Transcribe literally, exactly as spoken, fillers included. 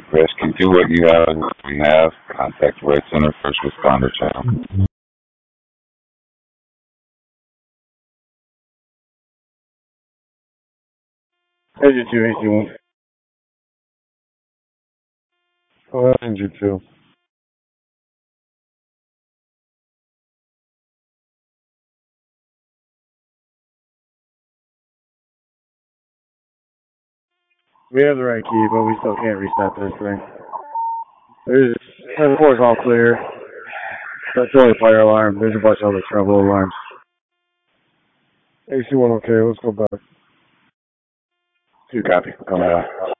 Rescue, do what you have and what we have. Contact Red Center First Responder Channel. Engine two, H one. Oh, Engine two. We have the right key, but we still can't reset this thing. There's, the floor's all clear. That's the only fire alarm. There's a bunch of other trouble alarms. A C one, okay, let's go back. Two copy. Come out.